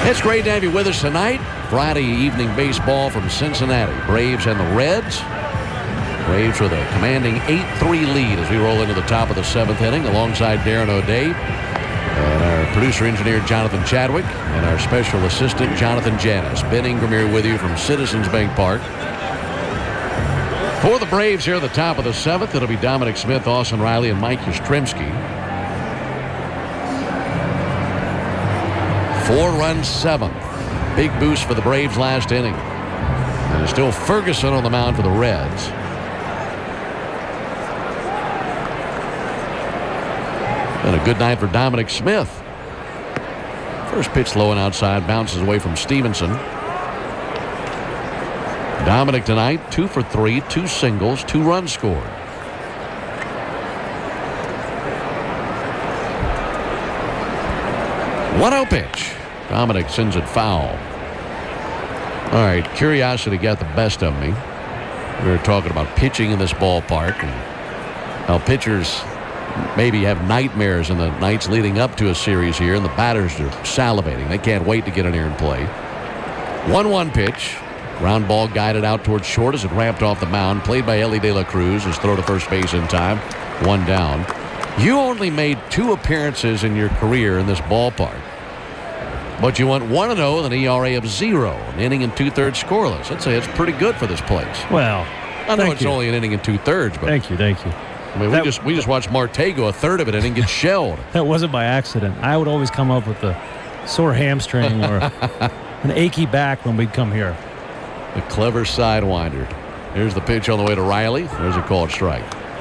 It's great to have you with us tonight. Friday evening baseball from Cincinnati. Braves and the Reds. Braves with a commanding 8-3 lead as we roll into the top of the 7th inning alongside Darren O'Day and our producer-engineer Jonathan Chadwick and our special assistant Jonathan Janis. Ben Ingram here with you from Citizens Bank Park. For the Braves here at the top of the 7th, it'll be Dominic Smith, Austin Riley, and Mike Yastrzemski. 4-run 7th. Big boost for the Braves last inning. And it's still Ferguson on the mound for the Reds. And a good night for Dominic Smith. First pitch low and outside, bounces away from Stevenson. Dominic tonight, 2 for 3, 2 singles, 2 runs scored. One-oh pitch. Dominic sends it foul. All right, curiosity got the best of me. We were talking about pitching in this ballpark and how pitchers maybe have nightmares in the nights leading up to a series here, and the batters are salivating. They can't wait to get in here and play. 1-1 pitch. Ground ball guided out towards short as it ramped off the mound. Played by Ellie De La Cruz. His throw to first base in time. 1 down. You only made 2 appearances in your career in this ballpark. But you went 1-0 with an ERA of 0. An inning and 2/3 scoreless. I'd say it's pretty good for this place. Well, I know it's only an inning and 2/3. But Thank you. I mean, we just watched Marte go a third of it and get shelled. That wasn't by accident. I would always come up with a sore hamstring or an achy back when we'd come here. A clever sidewinder. Here's the pitch on the way to Riley. There's a called strike.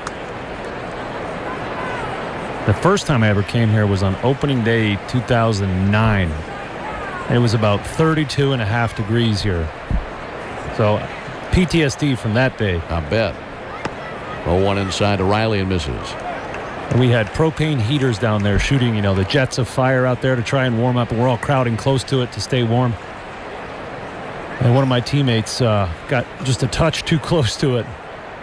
The first time I ever came here was on opening day 2009. It was about 32.5 degrees here. So PTSD from that day. I bet. 0-1 inside to Riley and misses. And we had propane heaters down there shooting, the jets of fire out there to try and warm up, and we're all crowding close to it to stay warm. And one of my teammates got just a touch too close to it.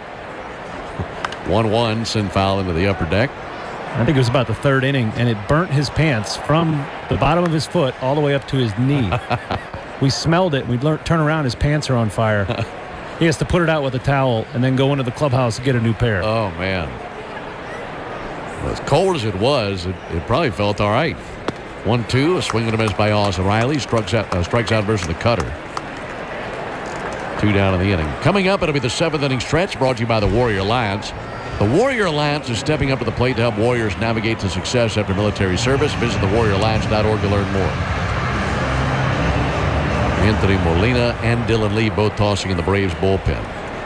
1-1, send foul into the upper deck. I think it was about the 3rd inning, and it burnt his pants from the bottom of his foot all the way up to his knee. We smelled it, and we'd turn around, his pants are on fire. He has to put it out with a towel and then go into the clubhouse and get a new pair. Oh, man. Well, as cold as it was, it probably felt all right. 1-2, a swing and a miss by Austin Riley. Strikes out versus the cutter. 2 down in the inning. Coming up, it'll be the 7th inning stretch brought to you by the Warrior Alliance. The Warrior Alliance is stepping up to the plate to help warriors navigate to success after military service. Visit thewarrioralliance.org to learn more. Anthony Molina and Dylan Lee both tossing in the Braves bullpen.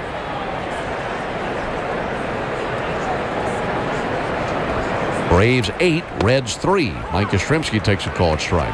Braves 8, Reds 3. Mike Yastrzemski takes a called strike.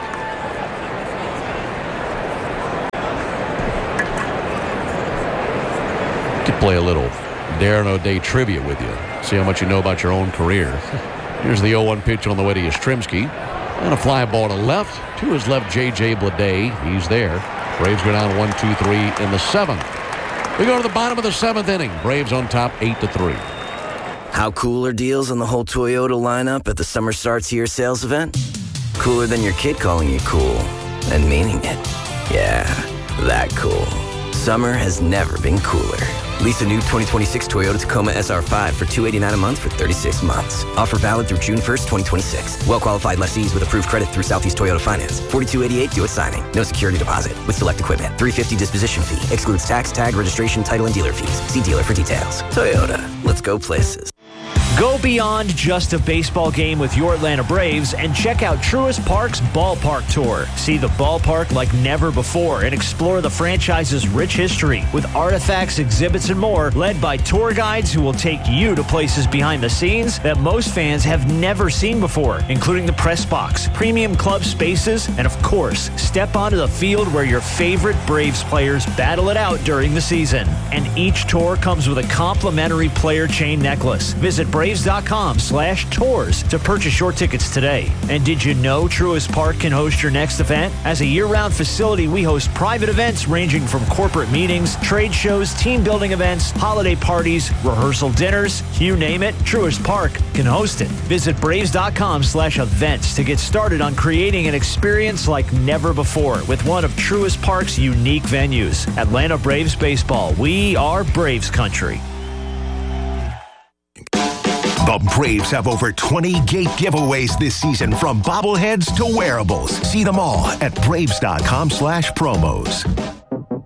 Could play a little Darren O'Day trivia with you. See how much you know about your own career. Here's the 0-1 pitch on the way to Yastrzemski. And a fly ball to left. To his left, J.J. Bleday. He's there. Braves go down 1-2-3 in the 7th. We go to the bottom of the 7th inning. Braves on top 8-3. How cool are deals on the whole Toyota lineup at the Summer Starts Here sales event? Cooler than your kid calling you cool and meaning it. Yeah, that cool. Summer has never been cooler. Lease a new 2026 Toyota Tacoma SR5 for $289 a month for 36 months. Offer valid through June 1st, 2026. Well-qualified lessees with approved credit through Southeast Toyota Finance. $42.88 due at signing. No security deposit with select equipment. $350 disposition fee. Excludes tax, tag, registration, title, and dealer fees. See dealer for details. Toyota. Let's go places. Go beyond just a baseball game with your Atlanta Braves and check out Truist Park's Ballpark Tour. See the ballpark like never before and explore the franchise's rich history with artifacts, exhibits, and more, led by tour guides who will take you to places behind the scenes that most fans have never seen before, including the press box, premium club spaces, and of course, step onto the field where your favorite Braves players battle it out during the season. And each tour comes with a complimentary player chain necklace. Visit Braves.com/tours to purchase your tickets today. And did you know Truist Park can host your next event? As a year-round facility, we host private events ranging from corporate meetings, trade shows, team building events, holiday parties, rehearsal dinners, you name it, Truist Park can host it. Visit Braves.com/events to get started on creating an experience like never before with one of Truist Park's unique venues. Atlanta Braves Baseball. We are Braves country. The Braves have over 20 gate giveaways this season, from bobbleheads to wearables. See them all at Braves.com/promos.